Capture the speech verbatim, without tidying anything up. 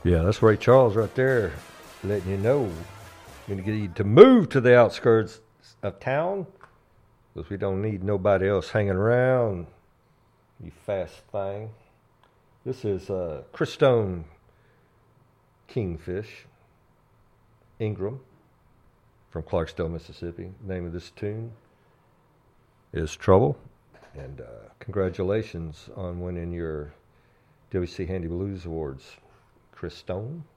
Yeah, that's Ray Charles right there, letting you know. Going to get you to move to the outskirts of town because we don't need nobody else hanging around. You fast thing. This is uh, Chris Stone, Kingfish, Ingram from Clarksdale, Mississippi. Name of this tune is Trouble. And uh, congratulations on winning your W C Handy Blues Awards, Chris Stone.